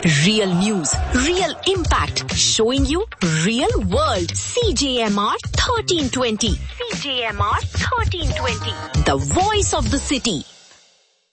Real news, real impact, showing you real world. CJMR 1320. CJMR 1320. The voice of the city.